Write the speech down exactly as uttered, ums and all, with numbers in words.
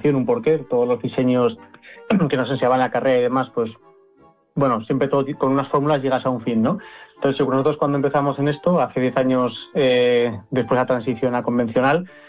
motivación, un porqué. Todos los diseños que nos enseñaban en la carrera y demás, pues, bueno, siempre todo con unas fórmulas llegas a un fin, ¿no? Entonces, nosotros cuando empezamos en esto, hace diez años, eh, después de la transición a convencional,